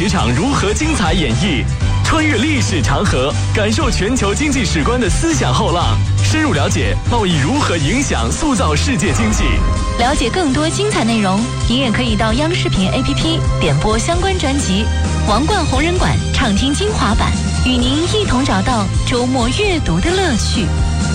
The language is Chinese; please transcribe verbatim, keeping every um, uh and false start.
职场如何精彩演绎，穿越历史长河，感受全球经济史观的思想后浪，深入了解贸易如何影响塑造世界经济。 了解更多精彩内容，您也可以到央视频 A P P 点播相关专辑，王冠红人馆畅听精华版，与您一同找到周末阅读的乐趣。